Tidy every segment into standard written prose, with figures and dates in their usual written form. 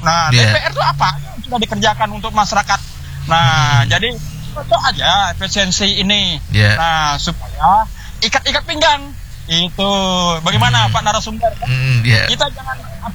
Nah, DPR itu apa yang sudah dikerjakan untuk masyarakat. Nah, jadi itu aja efisiensi ini. Nah, supaya ikat-ikat pinggang itu bagaimana Pak narasumber? Kita jangan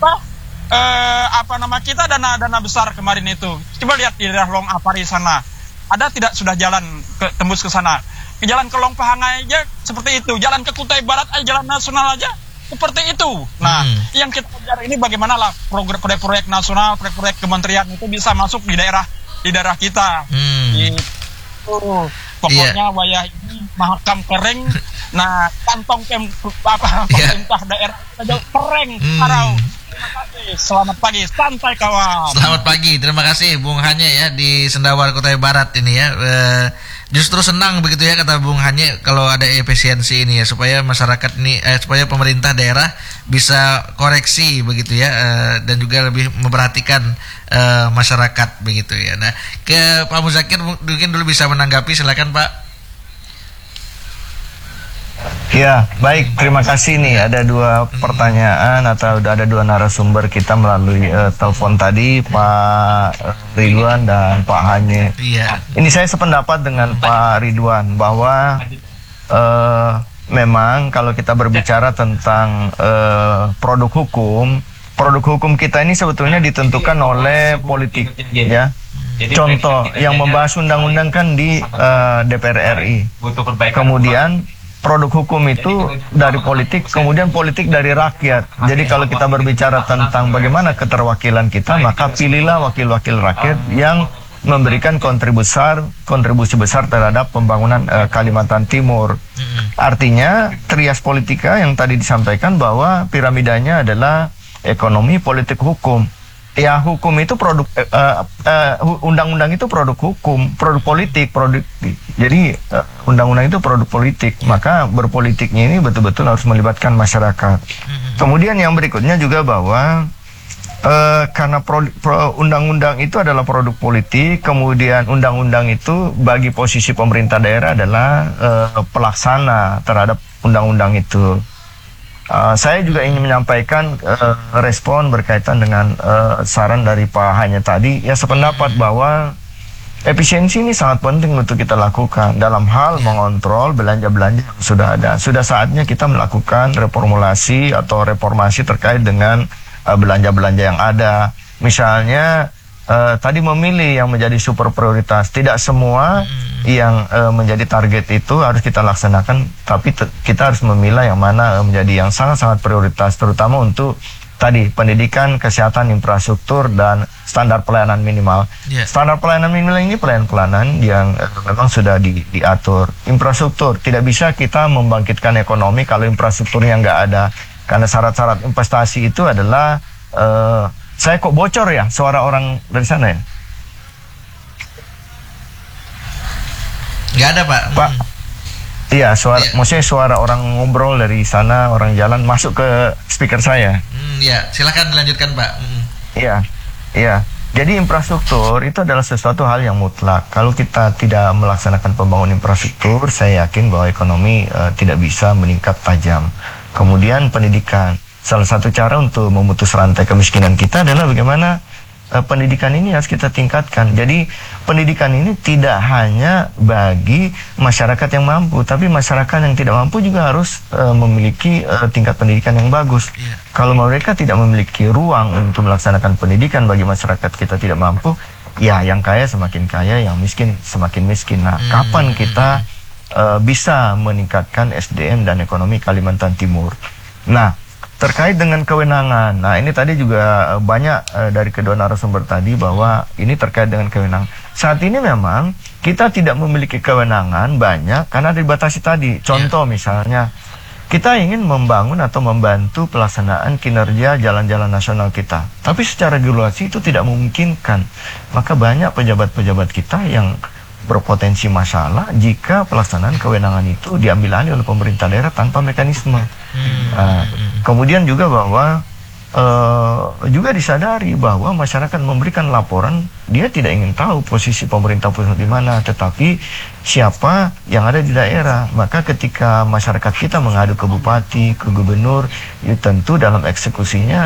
kita dana besar kemarin itu. Coba lihat di daerah Long Apari sana. Ada tidak sudah jalan tembus ke sana? Ke jalan ke Long Pahang aja seperti itu. Jalan ke Kutai Barat aja, jalan nasional aja seperti itu. Nah, yang kita kejar ini bagaimana lah proyek-proyek nasional, proyek-proyek kementerian itu bisa masuk di daerah kita. Gitu. Pokoknya wayah ini mahakam kering. Nah, kantong pemerintah daerah saja kering sekarang. Terima kasih. Selamat pagi, santai kawan. Selamat pagi, terima kasih Bung Hanye ya di Sendawar Kutai Barat ini ya. Justru senang begitu ya kata Bung Hanye kalau ada efisiensi ini ya, supaya masyarakat ini supaya pemerintah daerah bisa koreksi begitu ya, dan juga lebih memperhatikan masyarakat begitu ya. Nah, ke Pak Muzakir mungkin dulu bisa menanggapi, silakan Pak. Ya, baik, terima kasih nih. Ada dua pertanyaan atau ada dua narasumber kita melalui telepon tadi, Pak Ridwan dan Pak Hanye. Ini saya sependapat dengan Pak Ridwan bahwa memang kalau kita berbicara tentang produk hukum kita ini sebetulnya ditentukan oleh politik, ya. Contoh yang membahas undang-undang kan di DPR RI. Kemudian produk hukum itu dari politik, kemudian politik dari rakyat. Jadi kalau kita berbicara tentang bagaimana keterwakilan kita, maka pilihlah wakil-wakil rakyat yang memberikan kontribusi besar terhadap pembangunan Kalimantan Timur. Artinya trias politika yang tadi disampaikan bahwa piramidanya adalah ekonomi, politik, hukum. Ya, hukum itu produk, undang-undang itu produk hukum, produk politik, jadi undang-undang itu produk politik, maka berpolitiknya ini betul-betul harus melibatkan masyarakat. Kemudian yang berikutnya juga bahwa karena undang-undang itu adalah produk politik, kemudian undang-undang itu bagi posisi pemerintah daerah adalah pelaksana terhadap undang-undang itu. Saya juga ingin menyampaikan respon berkaitan dengan saran dari Pak Hanye tadi. Ya, sependapat bahwa efisiensi ini sangat penting untuk kita lakukan dalam hal mengontrol belanja-belanja yang sudah ada. Sudah saatnya kita melakukan reformulasi atau reformasi terkait dengan belanja-belanja yang ada. Misalnya tadi memilih yang menjadi super prioritas. Tidak semua yang menjadi target itu harus kita laksanakan, tapi kita harus memilah yang mana menjadi yang sangat-sangat prioritas, terutama untuk tadi pendidikan, kesehatan, infrastruktur, dan standar pelayanan minimal. Standar pelayanan minimal ini pelayanan yang memang sudah diatur. Infrastruktur, tidak bisa kita membangkitkan ekonomi kalau infrastrukturnya nggak ada, karena syarat-syarat investasi itu adalah saya kok bocor ya suara orang dari sana ya? Nggak ada Pak. Iya, maksudnya suara orang ngobrol dari sana, orang jalan masuk ke speaker saya. Ya, silakan dilanjutkan Pak. Iya. Jadi infrastruktur itu adalah sesuatu hal yang mutlak. Kalau kita tidak melaksanakan pembangunan infrastruktur, saya yakin bahwa ekonomi tidak bisa meningkat tajam. Kemudian pendidikan. Salah satu cara untuk memutus rantai kemiskinan kita adalah bagaimana pendidikan ini harus kita tingkatkan. Jadi pendidikan ini tidak hanya bagi masyarakat yang mampu, tapi masyarakat yang tidak mampu juga harus memiliki tingkat pendidikan yang bagus. Kalau mereka tidak memiliki ruang untuk melaksanakan pendidikan bagi masyarakat kita tidak mampu, ya yang kaya semakin kaya, yang miskin semakin miskin. Nah, kapan kita bisa meningkatkan SDM dan ekonomi Kalimantan Timur? Nah, terkait dengan kewenangan, nah ini tadi juga banyak dari kedua narasumber tadi bahwa ini terkait dengan kewenangan. Saat ini memang kita tidak memiliki kewenangan banyak karena dibatasi tadi. Contoh misalnya, kita ingin membangun atau membantu pelaksanaan kinerja jalan-jalan nasional kita. Tapi secara regulasi itu tidak memungkinkan. Maka banyak pejabat-pejabat kita yang berpotensi masalah jika pelaksanaan kewenangan itu diambil alih oleh pemerintah daerah tanpa mekanisme. Kemudian juga bahwa juga disadari bahwa masyarakat memberikan laporan, dia tidak ingin tahu posisi pemerintah pusat di mana, tetapi siapa yang ada di daerah. Maka ketika masyarakat kita mengadu ke bupati, ke gubernur, ya tentu dalam eksekusinya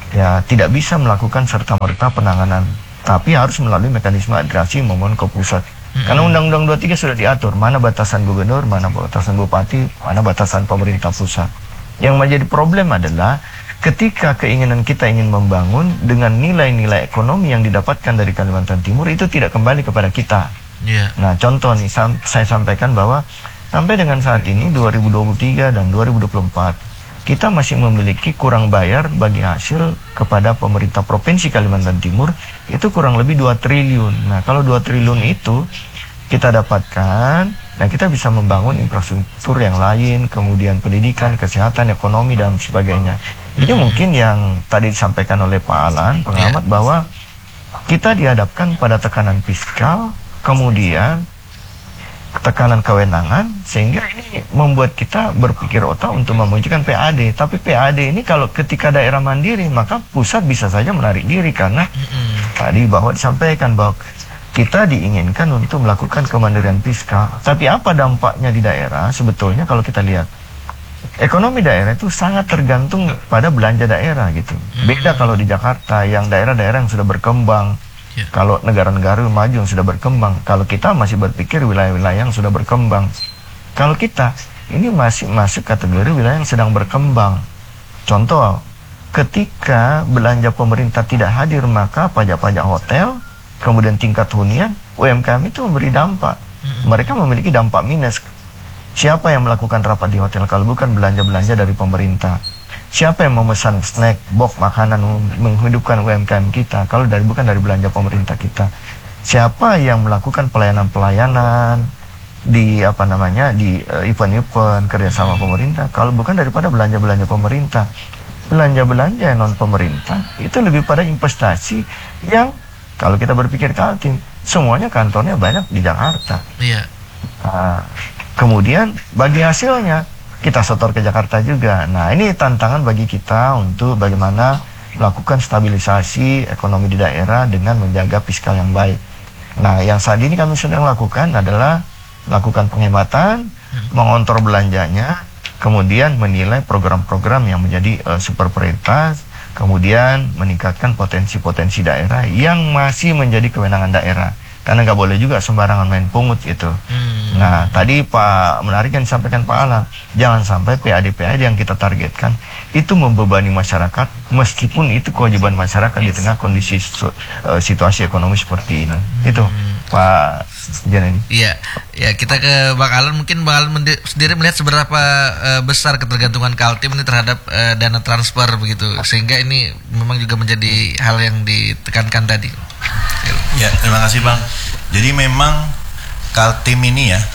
ya tidak bisa melakukan serta-merta penanganan, tapi harus melalui mekanisme administrasi memohon ke pusat. Karena Undang-Undang 23 sudah diatur mana batasan gubernur, mana batasan bupati, mana batasan pemerintah pusat. Yang menjadi problem adalah ketika keinginan kita ingin membangun dengan nilai-nilai ekonomi yang didapatkan dari Kalimantan Timur itu tidak kembali kepada kita. Nah, contoh nih saya sampaikan bahwa sampai dengan saat ini 2023 dan 2024 kita masih memiliki kurang bayar bagi hasil kepada pemerintah Provinsi Kalimantan Timur itu kurang lebih 2 triliun. Nah, kalau 2 triliun itu kita dapatkan, nah kita bisa membangun infrastruktur yang lain, kemudian pendidikan, kesehatan, ekonomi, dan sebagainya. Ini mungkin yang tadi disampaikan oleh Pak Alan, pengamat, bahwa kita dihadapkan pada tekanan fiskal, kemudian tekanan kewenangan, sehingga ini membuat kita berpikir otak untuk memunculkan PAD. Tapi PAD ini kalau ketika daerah mandiri, maka pusat bisa saja menarik diri, karena tadi bahwa disampaikan bahwa kita diinginkan untuk melakukan kemandirian fiskal. Tapi apa dampaknya di daerah? Sebetulnya kalau kita lihat, ekonomi daerah itu sangat tergantung pada belanja daerah gitu. Beda kalau di Jakarta yang daerah-daerah yang sudah berkembang. Kalau negara-negara maju yang sudah berkembang, kalau kita masih berpikir wilayah-wilayah yang sudah berkembang. Kalau kita ini masih masuk kategori wilayah yang sedang berkembang. Contoh, ketika belanja pemerintah tidak hadir, maka pajak-pajak hotel, kemudian tingkat hunian, UMKM itu memberi dampak. Mereka memiliki dampak minus. Siapa yang melakukan rapat di hotel kalau bukan belanja-belanja dari pemerintah? Siapa yang memesan snack, box makanan menghidupkan UMKM kita kalau bukan dari belanja pemerintah kita? Siapa yang melakukan pelayanan-pelayanan di event-event kerjasama pemerintah kalau bukan daripada belanja-belanja pemerintah? Belanja-belanja non pemerintah itu lebih pada investasi yang kalau kita berpikir Kaltim, semuanya kantornya banyak di Jakarta. Kemudian bagi hasilnya kita setor ke Jakarta juga. Nah, ini tantangan bagi kita untuk bagaimana melakukan stabilisasi ekonomi di daerah dengan menjaga fiskal yang baik. Nah, yang saat ini kami sedang lakukan adalah melakukan penghematan, mengontrol belanjanya, kemudian menilai program-program yang menjadi super prioritas, kemudian meningkatkan potensi-potensi daerah yang masih menjadi kewenangan daerah. Karena nggak boleh juga sembarangan main pungut gitu. Nah, tadi menarik yang disampaikan Pak Alan, jangan sampai PAD-PAD yang kita targetkan itu membebani masyarakat, meskipun itu kewajiban masyarakat di tengah kondisi situasi ekonomi seperti ini. Itu Pak Janani. Iya, ya kita ke Bang Alan. Mungkin Bang Alan sendiri melihat seberapa besar ketergantungan Kaltim ini terhadap dana transfer begitu, sehingga ini memang juga menjadi hal yang ditekankan tadi. Ya, terima kasih Bang. Jadi memang Kaltim ini ya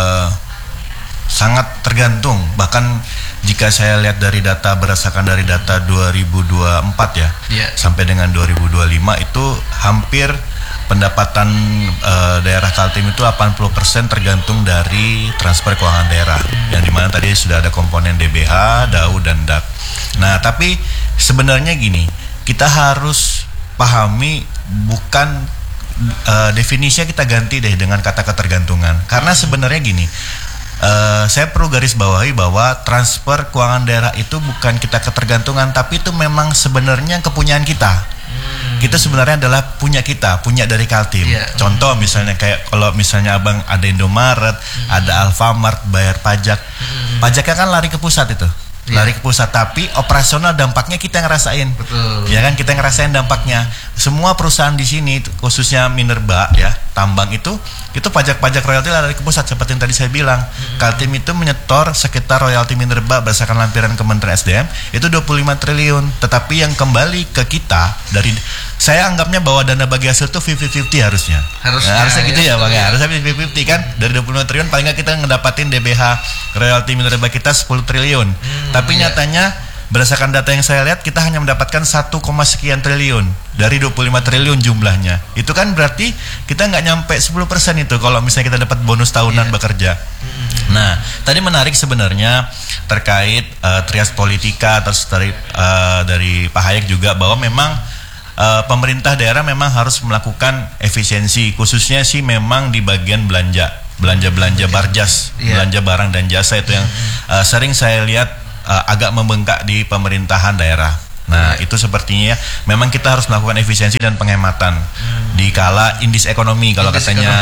sangat tergantung. Bahkan jika saya lihat dari data berdasarkan dari data 2024 ya, sampai dengan 2025 itu hampir pendapatan daerah Kaltim itu 80% tergantung dari transfer keuangan daerah, yang dimana tadi sudah ada komponen DBH, DAU, dan DAK. Nah, tapi sebenarnya gini, kita harus pahami bukan definisinya kita ganti deh dengan kata ketergantungan. Karena sebenarnya gini, saya perlu garis bawahi bahwa transfer keuangan daerah itu bukan kita ketergantungan, tapi itu memang sebenarnya kepunyaan kita. Kita sebenarnya adalah punya dari Kaltim. Contoh misalnya kayak kalau misalnya Abang ada Indomaret, ada Alfamart, bayar pajak. Pajaknya kan lari ke pusat itu. Lari ke pusat, tapi operasional dampaknya kita ngerasain. Betul. Ya kan, kita ngerasain dampaknya. Semua perusahaan di sini khususnya minerba ya, tambang itu pajak-pajak royalti lari ke pusat seperti yang tadi saya bilang. Kaltim itu menyetor sekitar royalti minerba berdasarkan lampiran Kementerian SDM itu 25 triliun, tetapi yang kembali ke kita dari, saya anggapnya bahwa dana bagi hasil itu 50-50 harusnya. Harusnya gitu ya Bang ya. Harusnya 50-50 kan. Dari 25 triliun paling nggak kita ngedapatin DBH royalti minerba kita 10 triliun. Tapi nyatanya berdasarkan data yang saya lihat kita hanya mendapatkan 1, sekian triliun dari 25 triliun jumlahnya. Itu kan berarti kita nggak nyampe 10% itu kalau misalnya kita dapat bonus tahunan bekerja. Nah, tadi menarik sebenarnya terkait trias politika atau dari Pak Hayek juga, bahwa memang pemerintah daerah memang harus melakukan efisiensi, khususnya sih memang di bagian belanja barjas, belanja barang dan jasa itu yang sering saya lihat agak membengkak di pemerintahan daerah. Nah, itu sepertinya memang kita harus melakukan efisiensi dan penghematan di kala indis ekonomi kalau katanya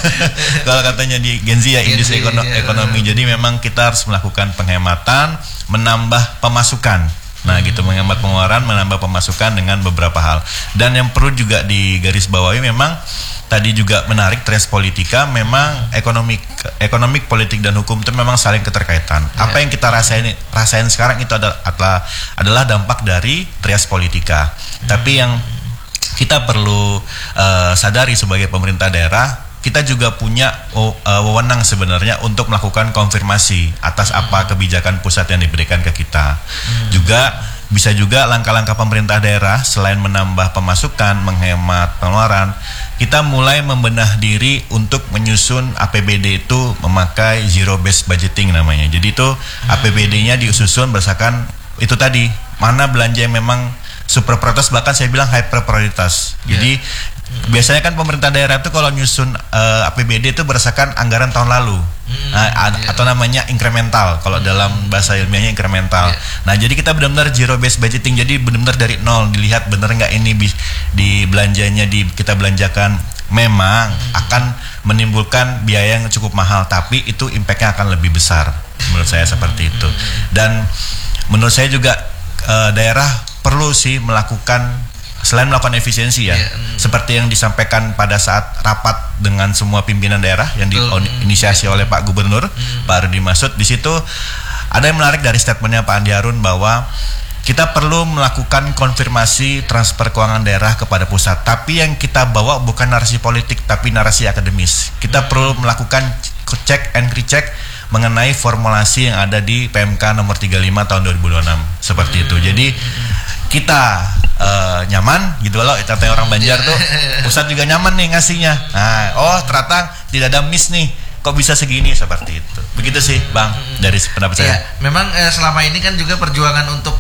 kalau katanya di Gen Z ya, indis ekonomi. Jadi memang kita harus melakukan penghematan, menambah pemasukan. Nah, gitu, menghemat pengeluaran, menambah pemasukan dengan beberapa hal. Dan yang perlu juga digarisbawahi memang tadi juga menarik Trias Politika, memang ekonomi, politik dan hukum itu memang saling keterkaitan. Apa yang kita rasain sekarang itu adalah dampak dari Trias Politika. Tapi yang kita perlu sadari sebagai pemerintah daerah, kita juga punya wewenang sebenarnya untuk melakukan konfirmasi atas apa kebijakan pusat yang diberikan ke kita. Juga bisa juga langkah-langkah pemerintah daerah selain menambah pemasukan, menghemat pengeluaran, kita mulai membenah diri untuk menyusun APBD itu memakai zero based budgeting namanya. Jadi itu APBD-nya disusun berdasarkan itu tadi, mana belanja yang memang super prioritas, bahkan saya bilang hyper prioritas. Jadi biasanya kan pemerintah daerah itu kalau nyusun APBD itu berdasarkan anggaran tahun lalu, atau namanya incremental, kalau dalam bahasa ilmiahnya incremental. Nah, jadi kita benar-benar zero based budgeting, jadi benar-benar dari nol, dilihat benar nggak ini di belanjanya kita belanjakan memang akan menimbulkan biaya yang cukup mahal, tapi itu impactnya akan lebih besar, menurut saya seperti itu. Dan menurut saya juga daerah perlu sih melakukan, selain melakukan efisiensi ya, seperti yang disampaikan pada saat rapat dengan semua pimpinan daerah yang diinisiasi oleh Pak Gubernur, Pak Rudi Masud. Di situ ada yang menarik dari statementnya Pak Andi Harun bahwa kita perlu melakukan konfirmasi transfer keuangan daerah kepada pusat. Tapi yang kita bawa bukan narasi politik, tapi narasi akademis. Kita perlu melakukan cek and recheck mengenai formulasi yang ada di PMK nomor 35 tahun 2026 seperti itu. Jadi kita nyaman gitu loh, itu orang Banjar tuh, pusat juga nyaman nih ngasihnya. Nah, oh ternyata tidak ada miss nih, kok bisa segini, seperti itu. Begitu sih Bang dari pendapat saya. Memang selama ini kan juga perjuangan untuk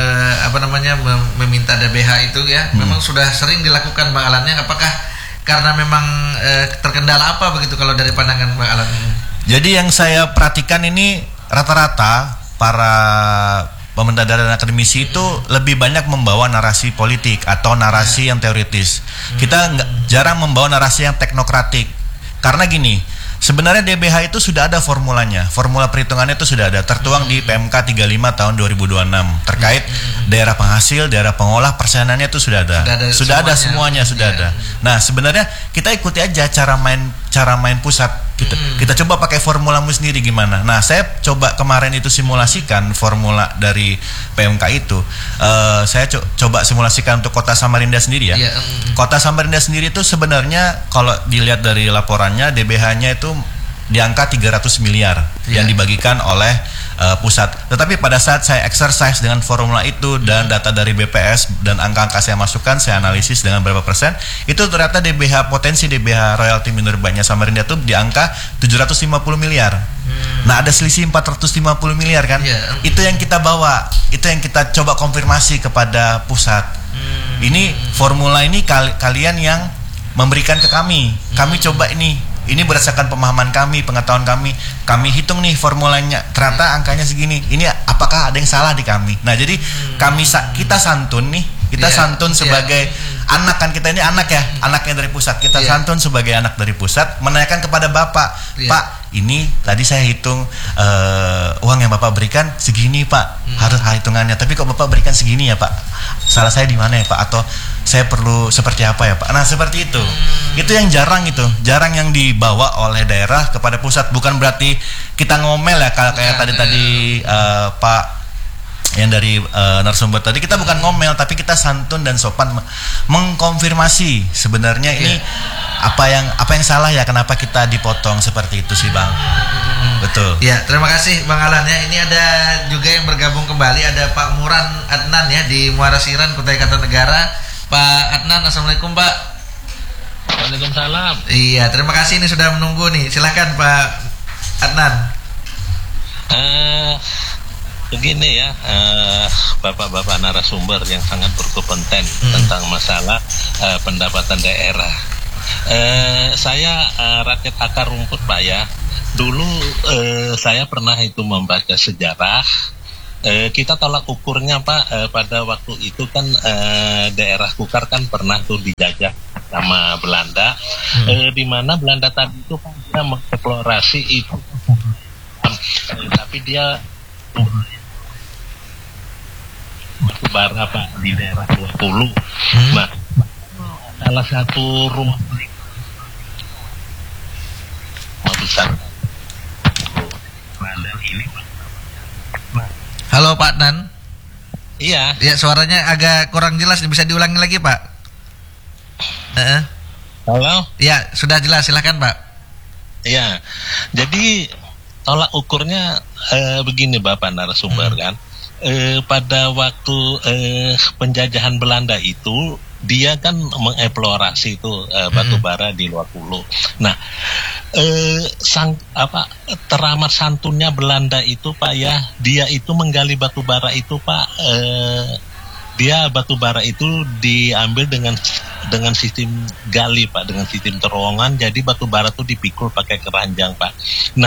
meminta DBH itu ya, memang sudah sering dilakukan Bang Alannya. Apakah karena memang terkendala apa begitu kalau dari pandangan Bang Alan? Jadi yang saya perhatikan ini rata-rata para pemerintah daerah dan akademisi itu lebih banyak membawa narasi politik atau narasi yang teoritis. Kita jarang membawa narasi yang teknokratik. Karena gini, sebenarnya DBH itu sudah ada formulanya. Formula perhitungannya itu sudah ada, tertuang di PMK 35 tahun 2026 terkait daerah penghasil, daerah pengolah, persenannya itu sudah ada. Sudah ada semuanya, sudah ada. Nah, sebenarnya kita ikuti aja cara main pusat. Kita coba pakai formulamu sendiri gimana. Nah, saya coba kemarin itu simulasikan formula dari PMK itu. Saya coba simulasikan untuk Kota Samarinda sendiri ya. Kota Samarinda sendiri itu sebenarnya kalau dilihat dari laporannya, DBH-nya itu di angka 300 miliar yang dibagikan oleh pusat. Tetapi pada saat saya exercise dengan formula itu dan data dari BPS dan angka-angka saya masukkan, saya analisis dengan berapa persen, itu ternyata potensi DBH royalti minerbanya Samarinda itu di angka 750 miliar. Nah, ada selisih 450 miliar kan? Itu yang kita bawa, itu yang kita coba konfirmasi kepada pusat. Ini formula ini kalian yang memberikan ke kami. Kami coba ini berdasarkan pemahaman kami, pengetahuan kami hitung nih formulanya, ternyata angkanya segini. Ini apakah ada yang salah di kami? Nah, jadi kita santun nih, santun sebagai anak, kan kita ini anak ya, anaknya dari pusat. Kita santun sebagai anak dari pusat, menanyakan kepada Bapak, Pak, ini tadi saya hitung uang yang Bapak berikan segini Pak, harus hitungannya. Tapi kok Bapak berikan segini ya Pak? Salah saya di mana ya Pak? Atau saya perlu seperti apa ya Pak? Nah, seperti itu. Itu yang jarang yang dibawa oleh daerah kepada pusat. Bukan berarti kita ngomel ya kayak tadi Pak yang dari narasumber tadi, kita bukan ngomel, tapi kita santun dan sopan mengkonfirmasi sebenarnya ini apa yang salah ya, kenapa kita dipotong seperti itu sih Bang. Betul. Ya, terima kasih Bang Alan ya. Ini ada juga yang bergabung kembali, ada Pak Muran Adnan ya di Muara Siran, Kutai Kartanegara. Pak Adnan, assalamualaikum Pak. Waalaikumsalam. Iya, terima kasih ini sudah menunggu nih. Silakan Pak Adnan. Begini ya, bapak-bapak narasumber yang sangat berkompeten tentang masalah pendapatan daerah. Saya rakyat akar rumput Pak ya. Dulu saya pernah itu membaca sejarah Kita tolak ukurnya Pak, pada waktu itu kan daerah Kukar kan pernah tuh dijajah sama Belanda, di mana Belanda tadi itu Pak dia mengeksplorasi itu, tapi dia bara Pak di daerah 20. Nah, salah satu rumah besar dan ini. Halo Pak Nan. Iya. Ya, suaranya agak kurang jelas, bisa diulangi lagi Pak. Halo. Ya, sudah jelas, silakan Pak. Iya. Jadi tolak ukurnya begini Bapak narasumber kan. Pada waktu penjajahan Belanda itu dia kan mengeksplorasi itu batu bara di luar pulau. Nah, teramat santunnya Belanda itu Pak ya, dia itu menggali batu bara itu Pak, dia batu bara itu diambil dengan sistem gali Pak, dengan sistem terowongan, jadi batu bara itu dipikul pakai keranjang Pak. Nah,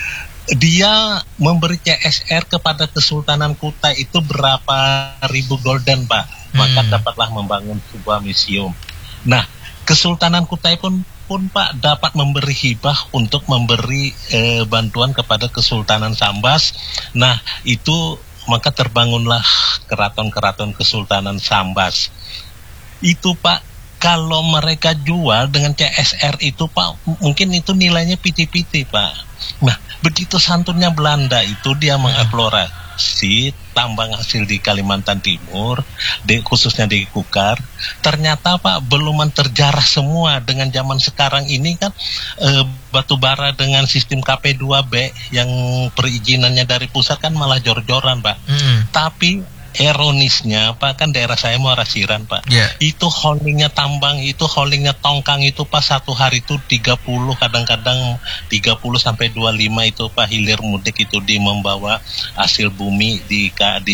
dia memberi CSR kepada Kesultanan Kutai itu berapa ribu golden Pak, maka dapatlah membangun sebuah museum. Nah, Kesultanan Kutai pun Pak dapat memberi hibah untuk memberi bantuan kepada Kesultanan Sambas. Nah, itu maka terbangunlah keraton-keraton Kesultanan Sambas. Itu Pak, kalau mereka jual dengan CSR itu Pak, mungkin itu nilainya piti-piti Pak. Nah, begitu santunnya Belanda itu dia mengeksplorasi tambang hasil di Kalimantan Timur, khususnya di Kukar. Ternyata Pak belum terjarah semua. Dengan zaman sekarang ini kan batu bara dengan sistem KP2B yang perizinannya dari pusat kan malah jor-joran Pak. Tapi ironisnya Pak, kan daerah saya Muarasiran Pak, itu holdingnya tambang, itu holdingnya tongkang itu Pak, satu hari itu 30, kadang-kadang 30 sampai 25 itu Pak hilir mudik itu di membawa hasil bumi di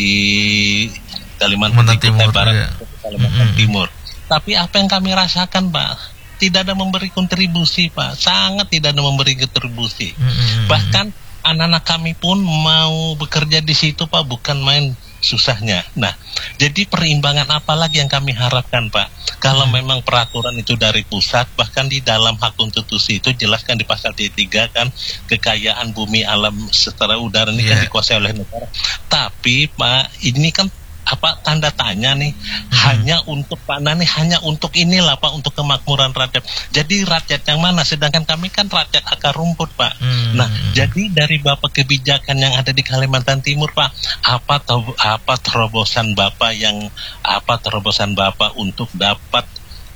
Kalimantan Timur, Barat, Kalimantan Timur. Tapi apa yang kami rasakan Pak, tidak ada memberi kontribusi Pak, sangat tidak ada memberi kontribusi. Bahkan anak-anak kami pun mau bekerja di situ Pak, bukan main susahnya. Nah, jadi perimbangan apa lagi yang kami harapkan Pak? Kalau memang peraturan itu dari pusat, bahkan di dalam hak konstitusi itu jelaskan di pasal 3 kan, kekayaan bumi alam secara udara ini kan dikuasai oleh negara. Tapi Pak, ini kan apa tanda tanya nih, hanya untuk Pak Nani, hanya untuk inilah Pak, untuk kemakmuran rakyat. Jadi rakyat yang mana? Sedangkan kami kan rakyat akar rumput Pak. Nah, jadi dari Bapak kebijakan yang ada di Kalimantan Timur Pak, apa terobosan Bapak untuk dapat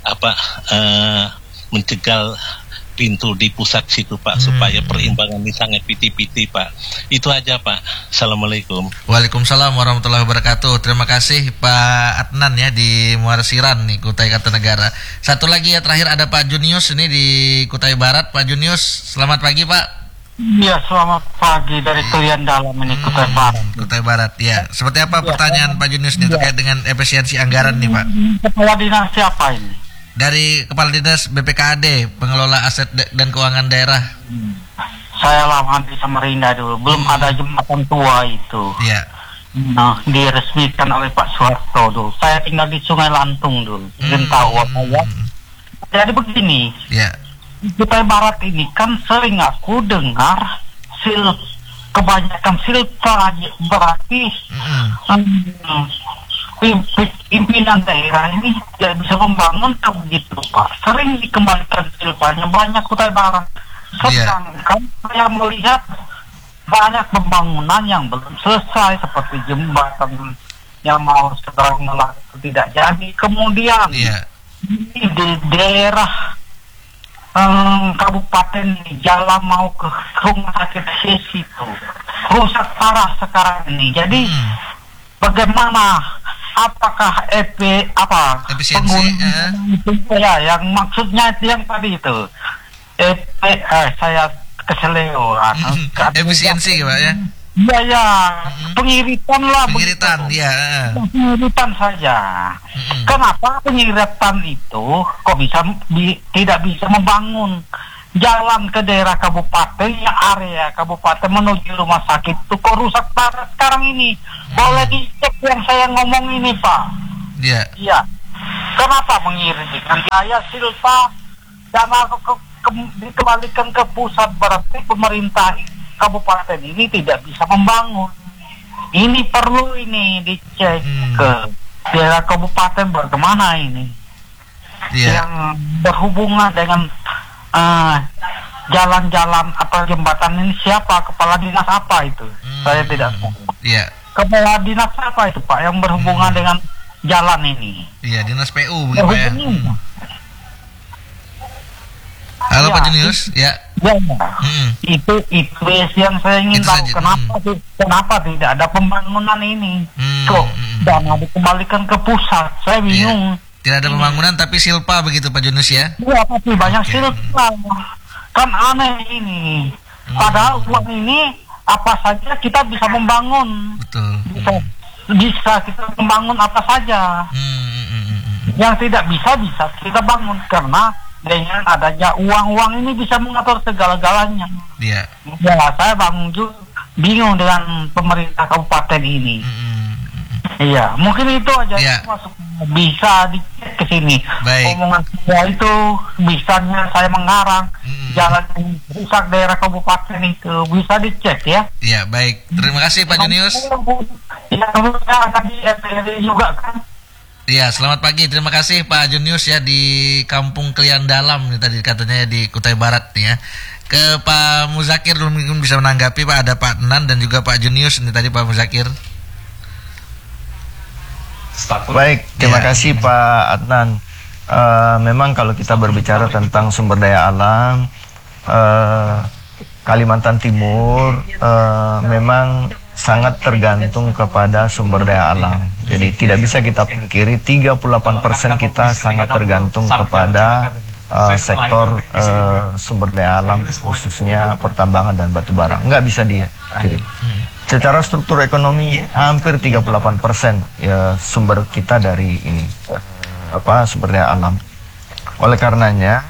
mencegal pintu di pusat situ Pak, supaya perimbangan ini sangat piti-piti Pak. Itu aja Pak. Assalamualaikum. Waalaikumsalam warahmatullahi wabarakatuh. Terima kasih Pak Adnan ya di Muarasiran nih, Kutai Kartanegara. Satu lagi ya terakhir ada Pak Junius ini di Kutai Barat. Pak Junius, selamat pagi Pak. Iya, selamat pagi dari Kelian Dalam ini Kutai Barat. Kutai Barat ya. Seperti apa pertanyaan Pak Junius nih terkait dengan efisiensi anggaran nih Pak? Kepala dinas siapa ini? Dari Kepala Dinas BPKAD, Pengelola Aset dan Keuangan Daerah. Saya lama di Samarinda dulu, belum ada jembatan tua itu. Iya. Nah, diresmikan oleh Pak Soeharto dulu. Saya tinggal di Sungai Lantung dulu. Tahu apa ya? Jadi begini. Iya. Di Kutai Barat ini kan sering aku dengar kebanyakan silta berarti pimpinan daerah ini tidak bisa membangun begitu Pak. Sering dikembalikan silpanya banyak Kutai Barat. Sedangkan saya melihat banyak pembangunan yang belum selesai seperti jembatan yang mau segera tidak jadi. Kemudian di daerah kabupaten ini jalan mau ke rumah sakit itu rusak parah sekarang ini. Jadi bagaimana? Apakah efisiensi itu ya yang maksudnya itu yang tadi itu saya keseleo efisiensi Pak ya. Iya pengiritan lah pengiritan saja. Kenapa pengiritan itu kok tidak bisa membangun? jalan ke daerah kabupaten, ya area kabupaten menuju rumah sakit itu kok rusak parah sekarang ini. Boleh dicek yang saya ngomong ini, Pak. Iya. Iya. Kenapa mengirimkan saya Silva dana dikembalikan ke pusat, berarti pemerintah kabupaten ini tidak bisa membangun. Ini perlu ini dicek ke daerah kabupaten bagaimana ini. Yang berhubungan dengan jalan-jalan atau jembatan ini siapa, kepala dinas apa itu? Saya tidak tahu. Kepala dinas apa itu, Pak, yang berhubungan dengan jalan ini? Iya, dinas PU begitu ya. Halo Pak Junius, ya. Itu yang saya ingin tahu. Kenapa tidak ada pembangunan ini? Kok dana dikembalikan ke pusat? Saya bingung. Tidak ada pembangunan tapi silpa begitu Pak Junius ya? Iya, tapi banyak silpa. Kan aneh ini. Padahal uang ini apa saja kita bisa membangun. Betul. Bisa kita membangun apa saja. Yang tidak bisa kita bangun karena dengan adanya uang ini bisa mengatur segala-galanya. Iya. Ya, saya bingung dengan pemerintah kabupaten ini. Iya, mungkin itu aja. Masuk bisa dicek ke sini. Omongan saya itu bisanya saya mengarang jalan yang rusak daerah kabupaten itu bisa dicek ya. Iya, baik. Terima kasih Pak Junius. Ya, tadi FPD juga kan. Iya, selamat pagi. Terima kasih Pak Junius ya di Kampung Kelian Dalam nih, tadi katanya di Kutai Barat nih ya. Ke Pak Muzakir dulu mungkin bisa menanggapi Pak, ada Pak Nan dan juga Pak Junius ini tadi Pak Muzakir. Baik, terima kasih Pak Adnan. Memang kalau kita berbicara tentang sumber daya alam, Kalimantan Timur memang sangat tergantung kepada sumber daya alam. Jadi tidak bisa kita pungkiri 38% kita sangat tergantung kepada sektor sumber daya alam, khususnya pertambangan dan batubara. Nggak bisa dipungkiri. Secara struktur ekonomi hampir 38% ya sumber kita dari ini sumber daya alam. Oleh karenanya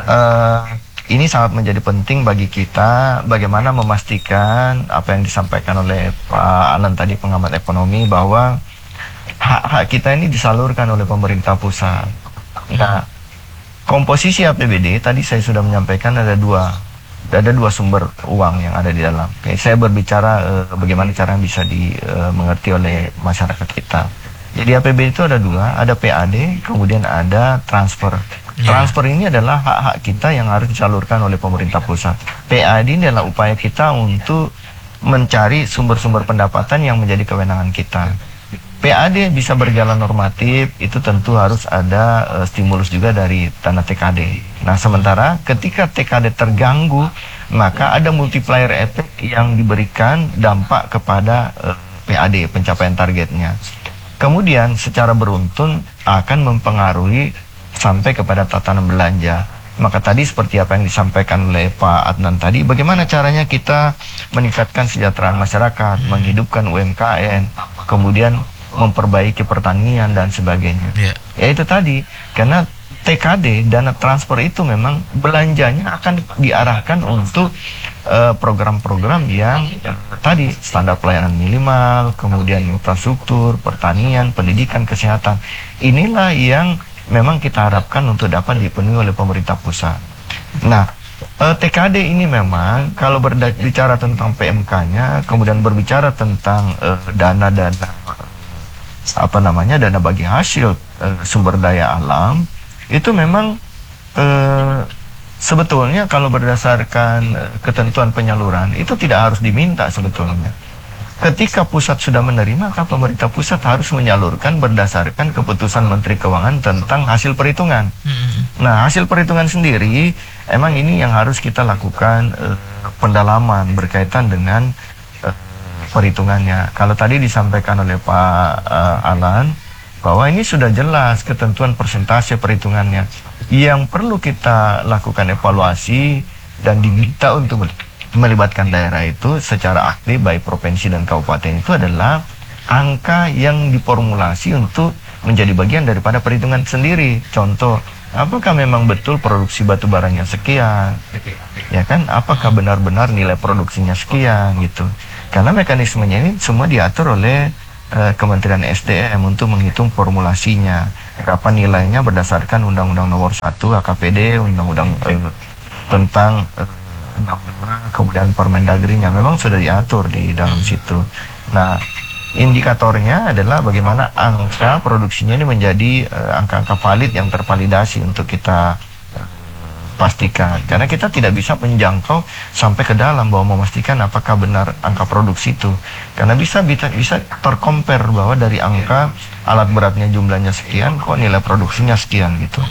ini sangat menjadi penting bagi kita bagaimana memastikan apa yang disampaikan oleh Pak Alan tadi, pengamat ekonomi, bahwa hak-hak kita ini disalurkan oleh pemerintah pusat. Nah, komposisi APBD tadi saya sudah menyampaikan ada dua sumber uang yang ada di dalam. Oke, saya berbicara bagaimana cara yang bisa dimengerti oleh masyarakat kita. Jadi APBD itu ada dua, ada PAD, kemudian ada transfer. Transfer ini adalah hak-hak kita yang harus disalurkan oleh pemerintah pusat. PAD ini adalah upaya kita untuk mencari sumber-sumber pendapatan yang menjadi kewenangan kita. PAD bisa berjalan normatif, itu tentu harus ada stimulus juga dari dana TKD. Nah, sementara ketika TKD terganggu, maka ada multiplier effect yang diberikan dampak kepada PAD, pencapaian targetnya. Kemudian secara beruntun akan mempengaruhi sampai kepada tatanan belanja. Maka tadi seperti apa yang disampaikan oleh Pak Adnan tadi, bagaimana caranya kita meningkatkan kesejahteraan masyarakat, menghidupkan UMKM, kemudian memperbaiki pertanian dan sebagainya. Ya itu tadi, karena TKD, dana transfer itu memang belanjanya akan diarahkan untuk program-program yang tadi standar pelayanan minimal, kemudian infrastruktur, pertanian, pendidikan, kesehatan. Inilah yang memang kita harapkan untuk dapat dipenuhi oleh pemerintah pusat. Nah, TKD ini memang kalau berbicara tentang PMK-nya, kemudian berbicara tentang dana bagi hasil sumber daya alam, itu memang sebetulnya kalau berdasarkan ketentuan penyaluran itu tidak harus diminta sebetulnya. Ketika pusat sudah menerima, maka pemerintah pusat harus menyalurkan berdasarkan keputusan Menteri Keuangan tentang hasil perhitungan. Nah, hasil perhitungan sendiri emang ini yang harus kita lakukan pendalaman berkaitan dengan perhitungannya. Kalau tadi disampaikan oleh Pak Alan bahwa ini sudah jelas ketentuan persentase perhitungannya. Yang perlu kita lakukan evaluasi dan diminta untuk melibatkan daerah itu secara aktif, baik provinsi dan kabupaten, itu adalah angka yang diformulasi untuk menjadi bagian daripada perhitungan sendiri. Contoh, apakah memang betul produksi batu baranya sekian, ya kan? Apakah benar-benar nilai produksinya sekian gitu? Karena mekanismenya ini semua diatur oleh Kementerian SDM untuk menghitung formulasinya. Berapa nilainya berdasarkan Undang-Undang Nomor 1 AKPD, Undang-Undang tentang kemudian Permendagrinya memang sudah diatur di dalam situ. Nah, indikatornya adalah bagaimana angka produksinya ini menjadi angka-angka valid yang tervalidasi untuk kita pastikan. Karena kita tidak bisa menjangkau sampai ke dalam bahwa memastikan apakah benar angka produksi itu. Karena bisa tercompare bahwa dari angka alat beratnya jumlahnya sekian, kok nilai produksinya sekian gitu.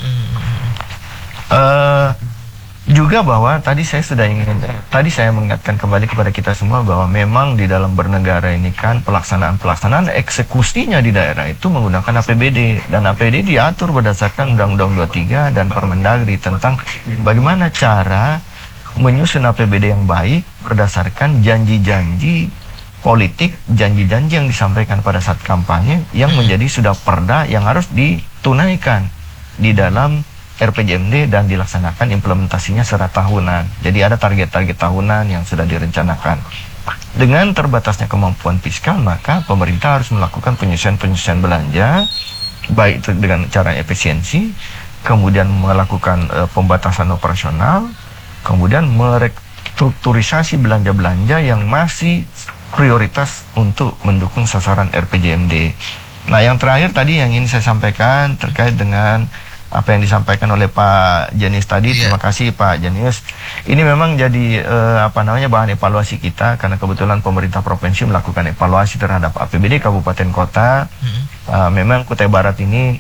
Juga bahwa tadi saya mengingatkan kembali kepada kita semua bahwa memang di dalam bernegara ini kan pelaksanaan eksekusinya di daerah itu menggunakan APBD, dan APBD diatur berdasarkan Undang-Undang 23 dan Permendagri tentang bagaimana cara menyusun APBD yang baik berdasarkan janji-janji politik, janji-janji yang disampaikan pada saat kampanye yang menjadi sudah perda yang harus ditunaikan di dalam RPJMD dan dilaksanakan implementasinya secara tahunan. Jadi ada target-target tahunan yang sudah direncanakan. Dengan terbatasnya kemampuan fiskal, maka pemerintah harus melakukan penyusuan belanja, baik itu dengan cara efisiensi, kemudian melakukan pembatasan operasional, kemudian merestrukturisasi belanja-belanja yang masih prioritas untuk mendukung sasaran RPJMD. Nah, yang terakhir tadi yang ingin saya sampaikan terkait dengan apa yang disampaikan oleh Pak Jenius tadi. Terima kasih Pak Jenius. Ini memang jadi bahan evaluasi kita, karena kebetulan pemerintah provinsi melakukan evaluasi terhadap APBD kabupaten kota. Memang Kutai Barat ini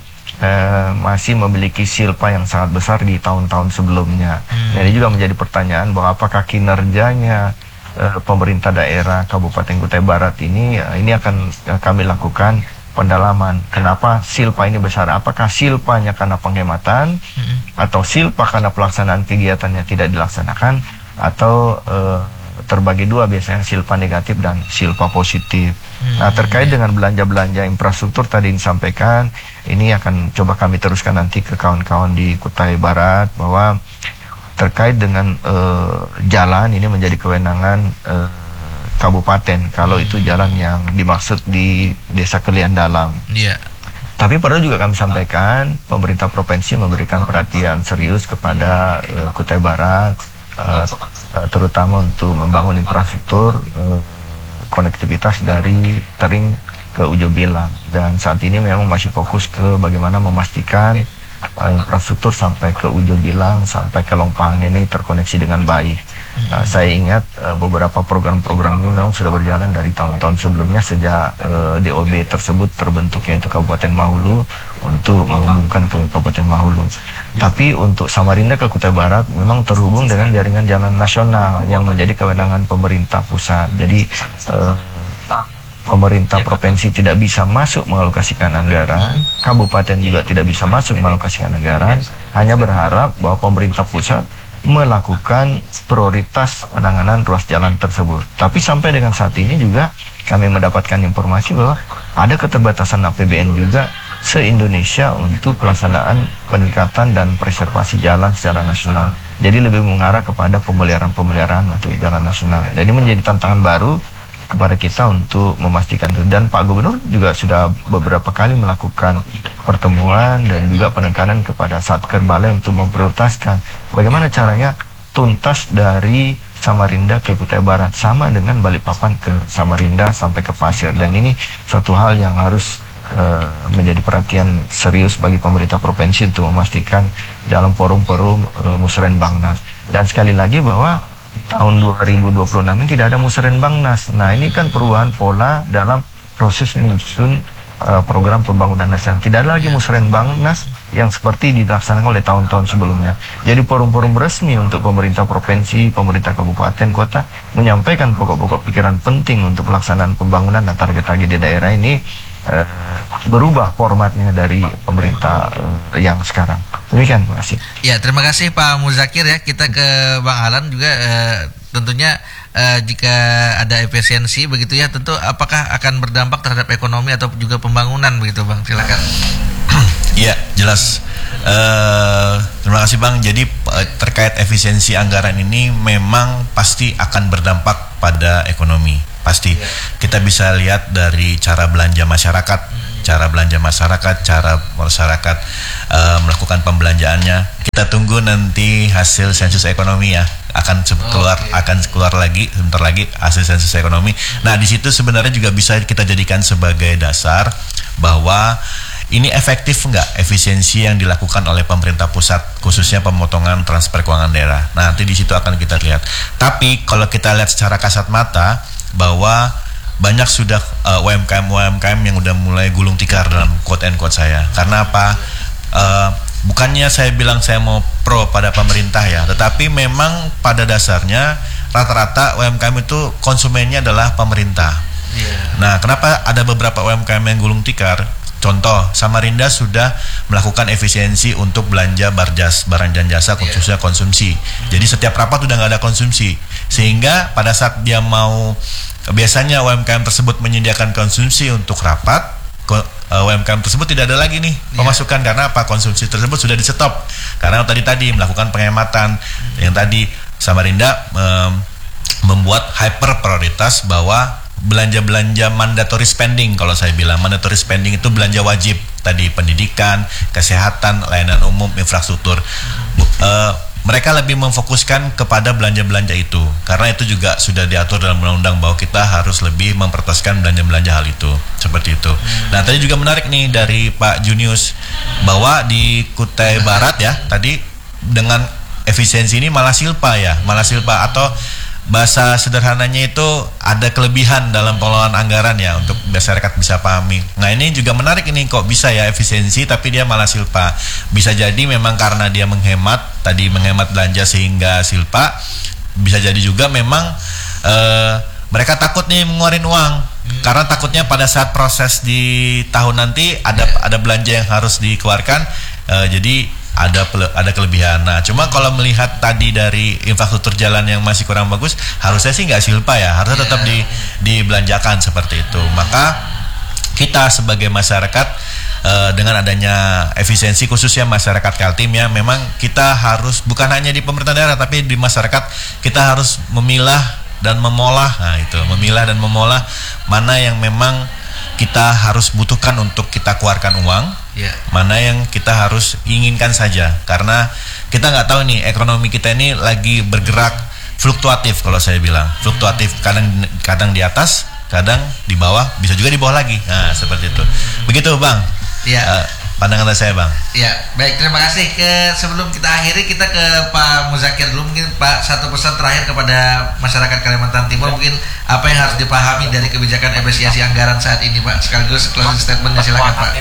masih memiliki silpa yang sangat besar di tahun-tahun sebelumnya. Jadi juga menjadi pertanyaan bahwa apakah kinerjanya pemerintah daerah Kabupaten Kutai Barat ini akan kami lakukan pendalaman. Kenapa silpa ini besar? Apakah silpanya karena penghematan, atau silpa karena pelaksanaan kegiatannya tidak dilaksanakan, atau terbagi dua biasanya, silpa negatif dan silpa positif. Nah, terkait dengan belanja-belanja infrastruktur tadi disampaikan, ini akan coba kami teruskan nanti ke kawan-kawan di Kutai Barat, bahwa terkait dengan jalan ini menjadi kewenangan kabupaten kalau itu jalan yang dimaksud di Desa Kelian Dalam. Tapi perlu juga kami sampaikan, pemerintah provinsi memberikan perhatian serius kepada Kutai Barat, terutama untuk membangun infrastruktur konektivitas dari Tering ke Ujo Bilang, dan saat ini memang masih fokus ke bagaimana memastikan infrastruktur sampai ke Ujo Bilang, sampai ke Longpang ini terkoneksi dengan baik. Nah, saya ingat beberapa program-program ini memang sudah berjalan dari tahun-tahun sebelumnya sejak DOB tersebut terbentuk, yaitu Kabupaten Mahulu, untuk menghubungkan ke Kabupaten Mahulu. Tapi untuk Samarinda ke Kutai Barat memang terhubung dengan jaringan jalan nasional yang menjadi kewenangan pemerintah pusat. Jadi pemerintah provinsi tidak bisa masuk mengalokasikan anggaran, kabupaten juga tidak bisa masuk mengalokasikan anggaran, hanya berharap bahwa pemerintah pusat melakukan prioritas penanganan ruas jalan tersebut. Tapi sampai dengan saat ini juga kami mendapatkan informasi bahwa ada keterbatasan APBN juga se-Indonesia untuk pelaksanaan peningkatan dan preservasi jalan secara nasional. Jadi lebih mengarah kepada pemeliharaan untuk jalan nasional. Jadi menjadi tantangan baru kepada kita untuk memastikan itu. Dan Pak Gubernur juga sudah beberapa kali melakukan pertemuan dan juga penekanan kepada Satker Balai untuk memprioritaskan bagaimana caranya tuntas dari Samarinda ke Kutai Barat sama dengan Balikpapan ke Samarinda sampai ke Pasir. Dan ini suatu hal yang harus menjadi perhatian serius bagi pemerintah provinsi untuk memastikan dalam forum-forum Musrenbangnas. Dan sekali lagi bahwa tahun 2026 ini tidak ada Musrenbangnas. Nah, ini kan perubahan pola dalam proses menyusun program pembangunan nasional. Tidak ada lagi Musrenbangnas yang seperti dilaksanakan oleh tahun-tahun sebelumnya. Jadi forum-forum resmi untuk pemerintah provinsi, pemerintah kabupaten, kota menyampaikan pokok-pokok pikiran penting untuk pelaksanaan pembangunan dan target-target di daerah ini berubah formatnya dari pemerintah yang sekarang. Demikian, terima kasih. Ya, terima kasih Pak Muzakir ya. Kita ke Bang Alan juga, tentunya jika ada efisiensi begitu ya, tentu apakah akan berdampak terhadap ekonomi atau juga pembangunan begitu Bang? Silakan. Iya, jelas. Terima kasih Bang. Jadi terkait efisiensi anggaran ini memang pasti akan berdampak pada ekonomi. Pasti. Kita bisa lihat dari cara belanja masyarakat, cara masyarakat melakukan pembelanjaannya. Kita tunggu nanti hasil sensus ekonomi ya. Akan keluar lagi sebentar lagi hasil sensus ekonomi. Nah, di situ sebenarnya juga bisa kita jadikan sebagai dasar bahwa ini efektif nggak efisiensi yang dilakukan oleh pemerintah pusat, khususnya pemotongan transfer keuangan daerah. Nah, nanti di situ akan kita lihat. Tapi kalau kita lihat secara kasat mata bahwa banyak sudah UMKM yang udah mulai gulung tikar dalam quote and quote saya. Karena apa? Bukannya saya bilang saya mau pro pada pemerintah ya, tetapi memang pada dasarnya rata-rata UMKM itu konsumennya adalah pemerintah. Nah, kenapa ada beberapa UMKM yang gulung tikar? Contoh, Samarinda sudah melakukan efisiensi untuk belanja barjas, barang dan jasa khususnya konsumsi. Jadi setiap rapat udah nggak ada konsumsi, sehingga pada saat dia mau, biasanya UMKM tersebut menyediakan konsumsi untuk rapat, UMKM tersebut tidak ada lagi nih pemasukan karena apa? Konsumsi tersebut sudah di stop karena tadi melakukan penghematan. Yang tadi Samarinda membuat hyper prioritas bahwa belanja mandatory spending. Kalau saya bilang mandatory spending itu belanja wajib, tadi pendidikan, kesehatan, layanan umum, infrastruktur. Mereka lebih memfokuskan kepada belanja-belanja itu karena itu juga sudah diatur dalam undang-undang bahwa kita harus lebih memprioritaskan belanja-belanja hal itu, seperti itu. Nah, tadi juga menarik nih dari Pak Junius bahwa di Kutai Barat ya tadi dengan efisiensi ini malah silpa atau bahasa sederhananya itu ada kelebihan dalam pengelolaan anggaran ya untuk masyarakat bisa pahami. Nah, ini juga menarik ini, kok bisa ya efisiensi tapi dia malah silpa. Bisa jadi memang karena dia menghemat belanja sehingga silpa. Bisa jadi juga memang mereka takut nih mengeluarin uang karena takutnya pada saat proses di tahun nanti ada belanja yang harus dikeluarkan, jadi ada kelebihan. Nah, cuma kalau melihat tadi dari infrastruktur jalan yang masih kurang bagus, harusnya sih nggak silpa ya, harusnya tetap dibelanjakan seperti itu. Maka kita sebagai masyarakat dengan adanya efisiensi khususnya masyarakat Kaltim ya, memang kita harus bukan hanya di pemerintah daerah tapi di masyarakat kita harus memilah dan memolah. Nah, itu memilah dan memolah mana yang memang kita harus butuhkan untuk kita keluarkan uang, mana yang kita harus inginkan saja. Karena kita nggak tahu nih ekonomi kita ini lagi bergerak fluktuatif, kalau saya bilang fluktuatif, kadang di atas, kadang di bawah, bisa juga di bawah lagi. Nah, seperti itu. Begitu Bang. Pandangan saya Bang. Ya, baik, terima kasih. Sebelum kita akhiri, kita ke Pak Muzakir dulu. Mungkin Pak, satu pesan terakhir kepada masyarakat Kalimantan Timur, mungkin apa yang harus dipahami dari kebijakan efisiensi anggaran saat ini Pak, sekaligus closing statementnya, silakan Pak.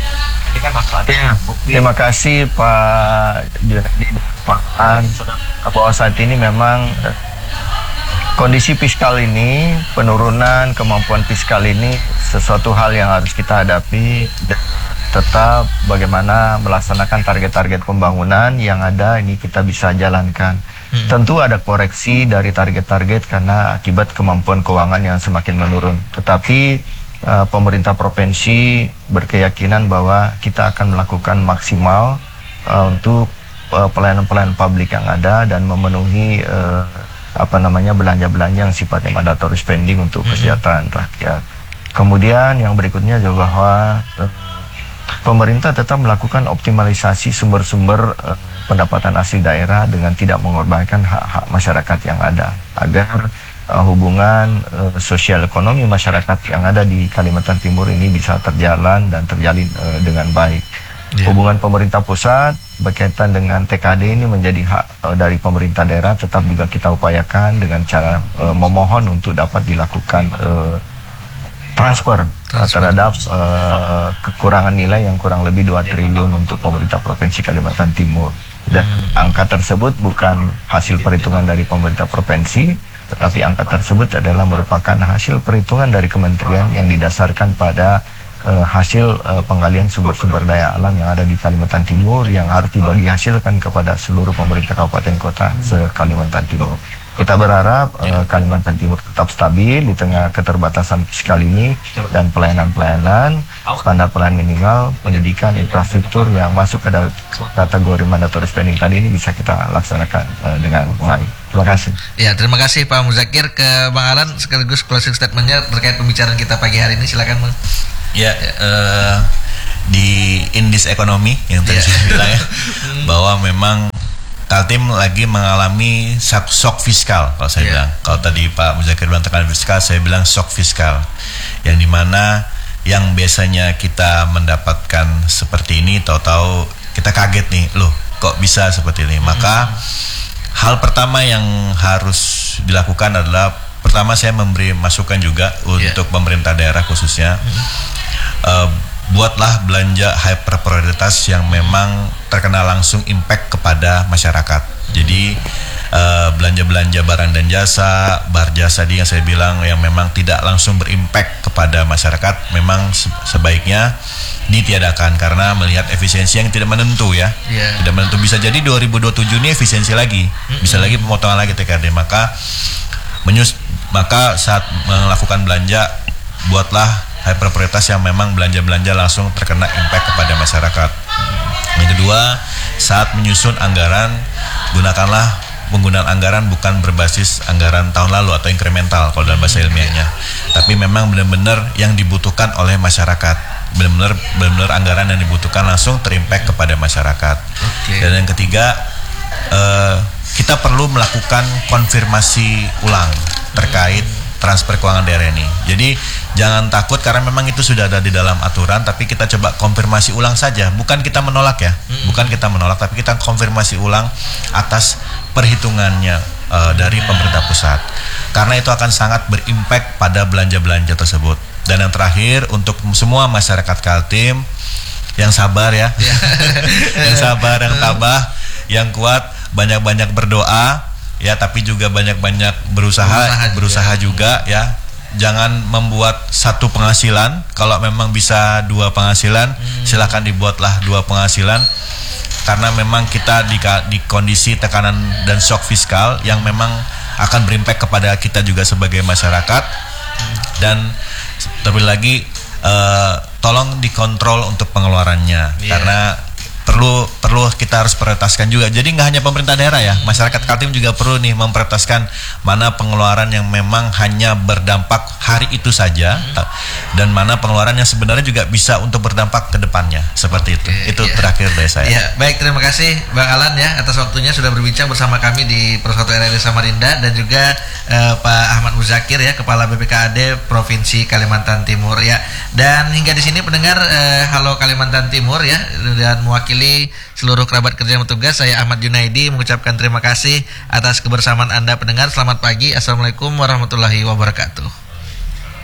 Terima kasih Pak Junadi, Pak An, bahwa saat ini memang kondisi fiskal ini, penurunan kemampuan fiskal ini sesuatu hal yang harus kita hadapi dan tetap bagaimana melaksanakan target-target pembangunan yang ada ini kita bisa jalankan. Tentu ada koreksi dari target-target karena akibat kemampuan keuangan yang semakin menurun. Tetapi pemerintah provinsi berkeyakinan bahwa kita akan melakukan maksimal untuk pelayanan-pelayanan publik yang ada dan memenuhi belanja-belanja yang sifatnya mandatory spending untuk kesejahteraan rakyat. Kemudian yang berikutnya juga bahwa pemerintah tetap melakukan optimalisasi sumber-sumber pendapatan asli daerah dengan tidak mengorbankan hak-hak masyarakat yang ada agar hubungan sosial ekonomi masyarakat yang ada di Kalimantan Timur ini bisa terjalan dan terjalin dengan baik. Hubungan pemerintah pusat berkaitan dengan TKD ini menjadi hak dari pemerintah daerah, tetap juga kita upayakan dengan cara memohon untuk dapat dilakukan transfer terhadap kekurangan nilai yang kurang lebih 2 triliun untuk pemerintah Provinsi Kalimantan Timur. Dan angka tersebut bukan hasil perhitungan dari pemerintah provinsi, tetapi angka tersebut adalah merupakan hasil perhitungan dari kementerian yang didasarkan pada hasil penggalian sumber-sumber daya alam yang ada di Kalimantan Timur yang harus dibagi hasilkan kepada seluruh pemerintah kabupaten kota se-Kalimantan Timur. Kita berharap Kalimantan Timur tetap stabil di tengah keterbatasan fiskal ini, dan pelayanan-pelayanan, standar pelayanan minimal, pendidikan, infrastruktur yang masuk ke dalam kategori mandatory spending tadi ini bisa kita laksanakan dengan baik. Terima kasih. Ya, terima kasih Pak Muzakir. Ke Bang Alan sekaligus closing statementnya terkait pembicaraan kita pagi hari ini, silakan Bang. Ya, di indis ekonomi yang tadi saya bilang ya, bahwa memang Kaltim lagi mengalami shock fiskal kalau saya bilang. Kalau tadi Pak Muzakir bilang tekanan fiskal, saya bilang shock fiskal. Yang dimana yang biasanya kita mendapatkan seperti ini, tahu-tahu kita kaget nih, loh kok bisa seperti ini. Maka hal pertama yang harus dilakukan adalah, pertama saya memberi masukan juga untuk pemerintah daerah khususnya, buatlah belanja hyper prioritas yang memang terkena langsung impact kepada masyarakat. Jadi belanja-belanja barang dan jasa, barjasa yang saya bilang yang memang tidak langsung berimpact kepada masyarakat, memang sebaiknya ditiadakan karena melihat efisiensi yang tidak menentu ya. Tidak menentu, bisa jadi 2027 ini efisiensi lagi, bisa lagi pemotongan lagi TKD. Maka saat melakukan belanja, buatlah hyper prioritas yang memang belanja-belanja langsung terkena impact kepada masyarakat. Yang kedua, saat menyusun anggaran, gunakanlah penggunaan anggaran bukan berbasis anggaran tahun lalu atau incremental kalau dalam bahasa ilmiahnya, tapi memang benar-benar yang dibutuhkan oleh masyarakat, benar-benar anggaran yang dibutuhkan langsung terimpact kepada masyarakat. Dan yang ketiga, kita perlu melakukan konfirmasi ulang terkait transfer keuangan daerah ini. Jadi jangan takut karena memang itu sudah ada di dalam aturan, tapi kita coba konfirmasi ulang saja. Bukan kita menolak ya, bukan kita menolak, tapi kita konfirmasi ulang atas perhitungannya dari pemerintah pusat. Karena itu akan sangat berimpact pada belanja-belanja tersebut. Dan yang terakhir, untuk semua masyarakat Kaltim yang sabar ya, yang sabar, yang tabah, yang kuat, banyak-banyak berdoa. Ya, tapi juga banyak-banyak berusaha juga ya. Jangan membuat satu penghasilan. Kalau memang bisa 2 penghasilan, silakan dibuatlah 2 penghasilan. Karena memang kita di kondisi tekanan dan shock fiskal yang memang akan berimpact kepada kita juga sebagai masyarakat. Dan terlebih lagi tolong dikontrol untuk pengeluarannya, karena perlu kita harus prioritaskan juga. Jadi nggak hanya pemerintah daerah ya, masyarakat Kaltim juga perlu nih memprioritaskan mana pengeluaran yang memang hanya berdampak hari itu saja, dan mana pengeluaran yang sebenarnya juga bisa untuk berdampak ke depannya. Seperti itu. Itu terakhir dari saya. Ya, baik, terima kasih Bang Alan ya atas waktunya sudah berbincang bersama kami di Persatuan RRI Samarinda, dan juga Pak Ahmad Muzakir ya, Kepala BPKAD Provinsi Kalimantan Timur ya. Dan hingga di sini pendengar Halo Kalimantan Timur ya, dan mewakili seluruh kerabat kerja yang bertugas, saya Ahmad Junaidi mengucapkan terima kasih atas kebersamaan Anda pendengar. Selamat pagi, Assalamualaikum warahmatullahi wabarakatuh.